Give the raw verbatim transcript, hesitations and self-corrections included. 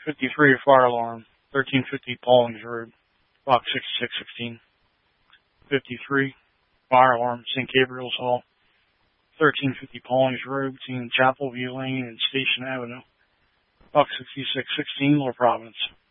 fifty-three, fire alarm, thirteen fifty Paulings Road, box sixty-six sixteen. fifty-three, fire alarm, Saint Gabriel's Hall, thirteen fifty Paulings Road, between Chapel View Lane and Station Avenue, box sixty-six sixteen, Lower Providence.